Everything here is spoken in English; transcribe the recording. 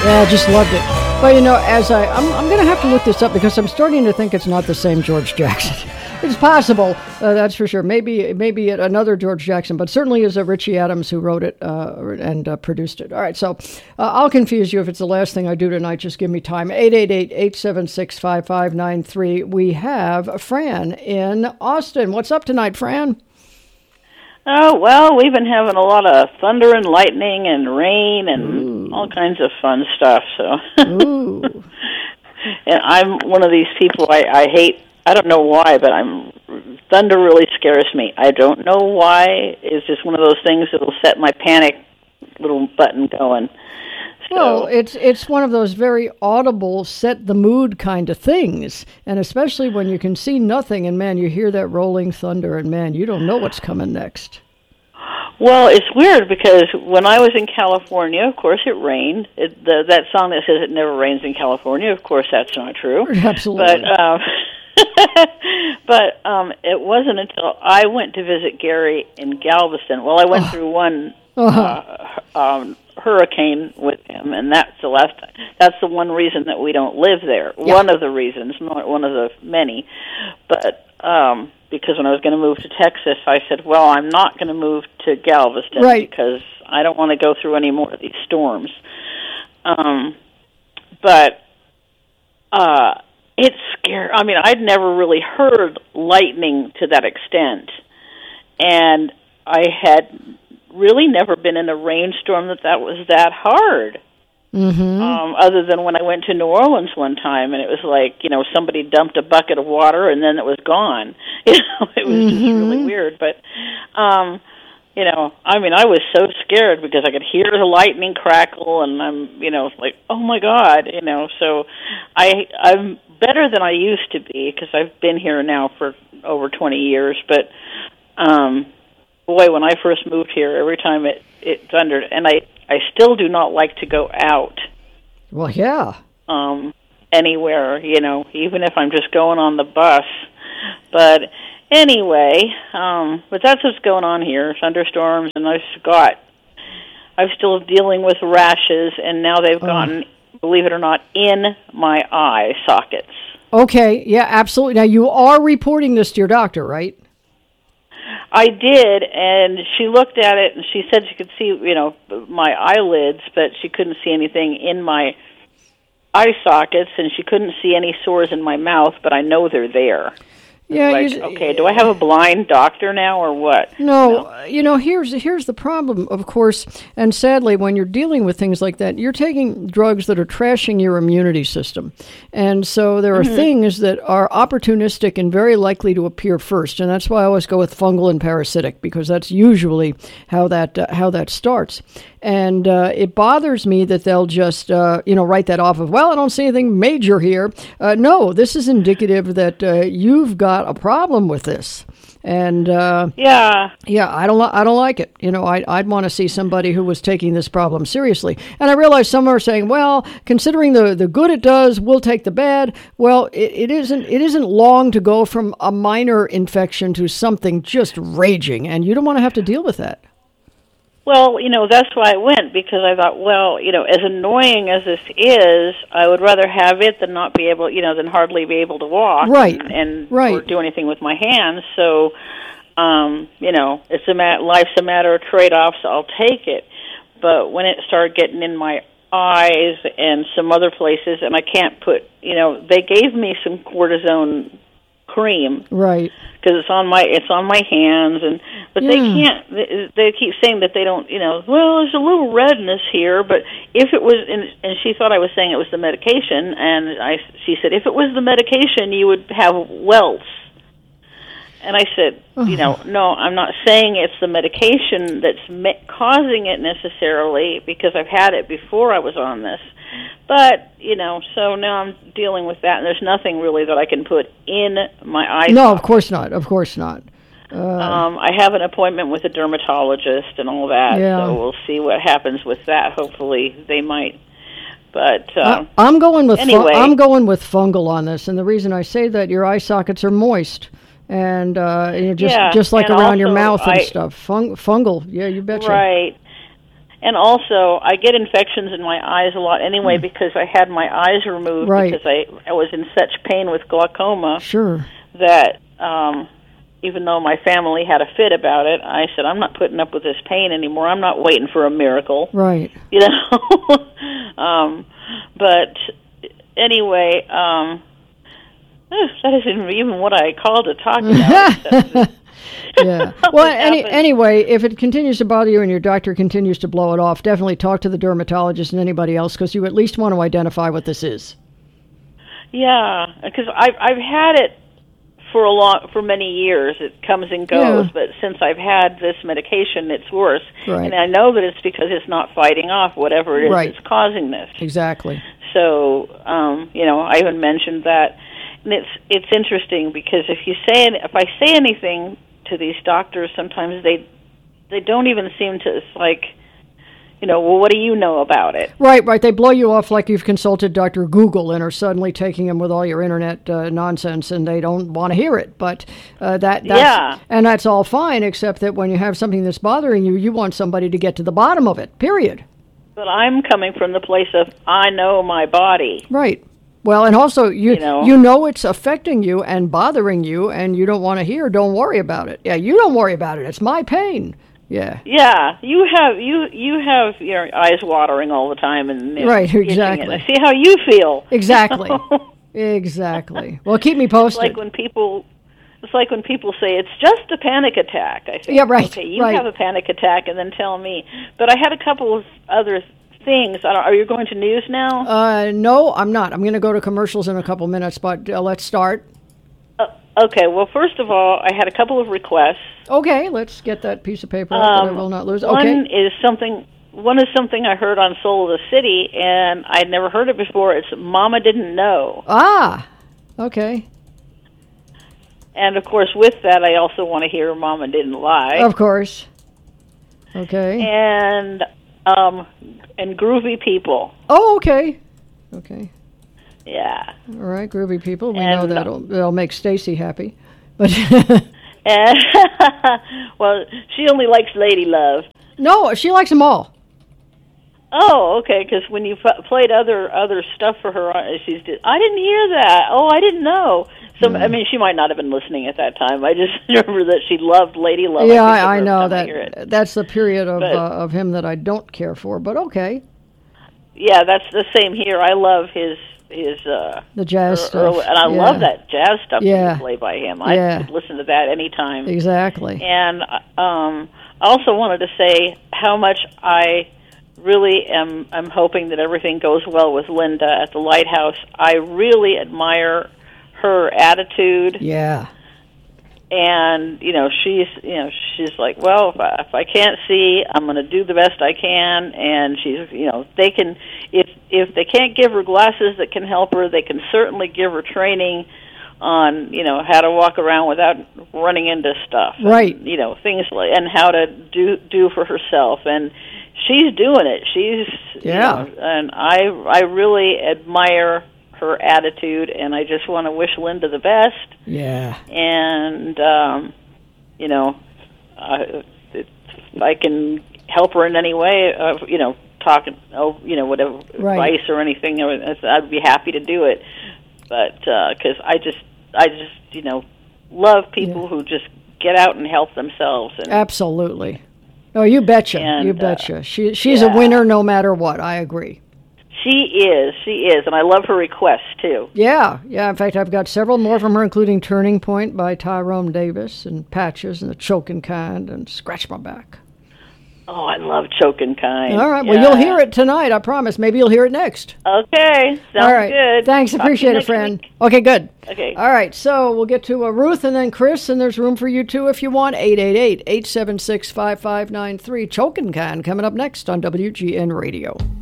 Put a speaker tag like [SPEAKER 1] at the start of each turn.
[SPEAKER 1] Yeah, I just loved it. But I'm going to have to look this up because I'm starting to think it's not the same George Jackson. It's possible, that's for sure. Maybe another George Jackson, but certainly is a Richie Adams who wrote it and produced it. All right, so I'll confuse you if it's the last thing I do tonight. Just give me time. 888-876-5593. We have Fran in Austin. What's up tonight, Fran?
[SPEAKER 2] Oh, well, we've been having a lot of thunder and lightning and rain and all kinds of fun stuff. So,
[SPEAKER 1] Ooh.
[SPEAKER 2] And I'm one of these people I hate. I don't know why, but thunder really scares me. I don't know why. It's just one of those things that'll set my panic little button going. So,
[SPEAKER 1] well, it's one of those very audible, set the mood kind of things, and especially when you can see nothing, and man, you hear that rolling thunder, and man, you don't know what's coming next.
[SPEAKER 2] Well, it's weird because when I was in California, of course, it rained. That song that says it never rains in California, of course, that's not true.
[SPEAKER 1] Absolutely.
[SPEAKER 2] But it wasn't until I went to visit Gary in Galveston. Well, I went through one hurricane with him, and that's the last time. That's the one reason that we don't live there. Yeah. One of the reasons, not one of the many. But because when I was going to move to Texas, I said, well, I'm not going to move to Galveston because I don't want to go through any more of these storms. But it's scary. I mean, I'd never really heard lightning to that extent, and I had really never been in a rainstorm that was that hard.
[SPEAKER 1] Mm-hmm.
[SPEAKER 2] Other than when I went to New Orleans one time, and it was like, somebody dumped a bucket of water and then it was gone. It was just really weird. But, I was so scared because I could hear the lightning crackle, and I'm, like, oh my God, So I'm better than I used to be because I've been here now for over 20 years. But, boy, when I first moved here, every time it thundered, and I still do not like to go out.
[SPEAKER 1] Well, yeah.
[SPEAKER 2] Anywhere, even if I'm just going on the bus. But anyway, but that's what's going on here, thunderstorms, and I'm still dealing with rashes, and now they've gotten, believe it or not, in my eye sockets.
[SPEAKER 1] Okay, yeah, absolutely. Now, you are reporting this to your doctor, right?
[SPEAKER 2] I did, and she looked at it, and she said she could see, my eyelids, but she couldn't see anything in my eye sockets, and she couldn't see any sores in my mouth, but I know they're there.
[SPEAKER 1] Yeah.
[SPEAKER 2] Okay, do I have a blind doctor now or what?
[SPEAKER 1] No, here's the problem, of course, and sadly, when you're dealing with things like that, you're taking drugs that are trashing your immunity system. And so there are things that are opportunistic and very likely to appear first, and that's why I always go with fungal and parasitic, because that's usually how that starts. And it bothers me that they'll just, write that off of, well, I don't see anything major here. No, this is indicative that you've got a problem with this. And I don't like it. I'd want to see somebody who was taking this problem seriously. And I realize some are saying, well, considering the good it does, we'll take the bad. Well, it isn't long to go from a minor infection to something just raging, and you don't want to have to deal with that.
[SPEAKER 2] Well, that's why I went, because I thought, well, as annoying as this is, I would rather have it than not be able, than hardly be able to walk and or do anything with my hands. So, it's life's a matter of trade-offs. I'll take it. But when it started getting in my eyes and some other places, and I can't put, they gave me some cortisone cream,
[SPEAKER 1] right?
[SPEAKER 2] Because it's on my hands, but they can't. They keep saying that they don't. Well, there's a little redness here, but if it was, and she thought I was saying it was the medication, and she said if it was the medication, you would have welts. And I said, no, I'm not saying it's the medication that's causing it necessarily, because I've had it before I was on this. But, so now I'm dealing with that, and there's nothing really that I can put in my eye.
[SPEAKER 1] No, of course not. Of course not.
[SPEAKER 2] I have an appointment with a dermatologist and all that, so we'll see what happens with that. Hopefully they might. But
[SPEAKER 1] I'm going with
[SPEAKER 2] anyway.
[SPEAKER 1] I'm going with fungal on this, and the reason I say that, your eye sockets are moist. And just like around your mouth and stuff. Fungal, yeah, you betcha.
[SPEAKER 2] Right. And also, I get infections in my eyes a lot anyway because I had my eyes removed because I was in such pain with glaucoma.
[SPEAKER 1] Sure.
[SPEAKER 2] That even though my family had a fit about it, I said, I'm not putting up with this pain anymore. I'm not waiting for a miracle.
[SPEAKER 1] Right.
[SPEAKER 2] You know? But anyway, that isn't even what I called to talk about.
[SPEAKER 1] Yeah. Well, anyway, if it continues to bother you and your doctor continues to blow it off, definitely talk to the dermatologist and anybody else because you at least want to identify what this is.
[SPEAKER 2] Yeah, because I've had it for many years. It comes and goes, but since I've had this medication, it's worse.
[SPEAKER 1] Right.
[SPEAKER 2] And I know that it's because it's not fighting off whatever it is that's causing this.
[SPEAKER 1] Exactly.
[SPEAKER 2] So, I even mentioned that, and it's interesting because if I say anything to these doctors, sometimes they don't even seem to. It's like, well, what do you know about it?
[SPEAKER 1] Right. They blow you off like you've consulted Dr. Google and are suddenly taking him with all your internet nonsense, and they don't want to hear it. But and that's all fine, except that when you have something that's bothering you, you want somebody to get to the bottom of it. Period.
[SPEAKER 2] But I'm coming from the place of I know my body.
[SPEAKER 1] Right. Well, and also you know it's affecting you and bothering you, and you don't want to hear. Don't worry about it. Yeah, you don't worry about it. It's my pain. Yeah.
[SPEAKER 2] Yeah, you have your eyes watering all the time, and
[SPEAKER 1] right, exactly.
[SPEAKER 2] I see how you feel.
[SPEAKER 1] Exactly. Exactly. Well, keep me posted.
[SPEAKER 2] It's like when people say it's just a panic attack. I think,
[SPEAKER 1] yeah, right.
[SPEAKER 2] Okay, you have a panic attack, and then tell me. But I had a couple of other things. Are you going to news now?
[SPEAKER 1] No, I'm not. I'm going to go to commercials in a couple minutes, but let's start.
[SPEAKER 2] Okay, well, first of all, I had a couple of requests.
[SPEAKER 1] Okay, let's get that piece of paper that I will not lose. Okay.
[SPEAKER 2] One is something I heard on Soul of the City, and I'd never heard it before. It's Mama Didn't Know.
[SPEAKER 1] Ah, okay.
[SPEAKER 2] And, of course, with that, I also want to hear Mama Didn't Lie.
[SPEAKER 1] Of course. Okay.
[SPEAKER 2] And Groovy People.
[SPEAKER 1] Oh, okay. Okay.
[SPEAKER 2] Yeah.
[SPEAKER 1] All right, Groovy People. We know that'll make Stacy happy. But
[SPEAKER 2] well, she only likes Lady Love.
[SPEAKER 1] No, she likes them all.
[SPEAKER 2] Oh, okay. Because when you played other stuff for her, I didn't hear that. Oh, I didn't know. So I mean, she might not have been listening at that time. I just remember that she loved Lady Love.
[SPEAKER 1] Yeah, I know that. That's the period of him that I don't care for. But okay.
[SPEAKER 2] Yeah, that's the same here. I love his
[SPEAKER 1] the jazz stuff,
[SPEAKER 2] and I love that jazz stuff
[SPEAKER 1] that
[SPEAKER 2] played by him. I could listen to that anytime.
[SPEAKER 1] Exactly.
[SPEAKER 2] And I also wanted to say how much I really I'm hoping that everything goes well with Linda at the Lighthouse. I really admire her attitude.
[SPEAKER 1] Yeah.
[SPEAKER 2] And she's like, well, if I can't see, I'm going to do the best I can. And she's, they can, if they can't give her glasses that can help her, they can certainly give her training on, how to walk around without running into stuff.
[SPEAKER 1] Right.
[SPEAKER 2] And, things like, and how to do for herself. And she's doing it. She's, and I really admire her attitude, and I just want to wish Linda the best.
[SPEAKER 1] Yeah.
[SPEAKER 2] And if I can help her in any way, talking, whatever advice or anything, I'd be happy to do it. But because I just love people who just get out and help themselves. And,
[SPEAKER 1] absolutely. Oh, you betcha. You betcha. She's a winner no matter what. I agree.
[SPEAKER 2] She is, and I love her requests, too.
[SPEAKER 1] Yeah. In fact, I've got several more from her, including Turning Point by Tyrone Davis, and Patches, and The Choking Kind, and Scratch My Back.
[SPEAKER 2] Oh, I love Choking Kind.
[SPEAKER 1] All right, well, you'll hear it tonight, I promise. Maybe you'll hear it next.
[SPEAKER 2] Okay, sounds good.
[SPEAKER 1] Thanks, appreciate it, friend.
[SPEAKER 2] Week.
[SPEAKER 1] Okay, good.
[SPEAKER 2] Okay.
[SPEAKER 1] All right, so we'll get to Ruth and then Chris, and there's room for you, too, if you want. 888-876-5593. Choking Kind coming up next on WGN Radio.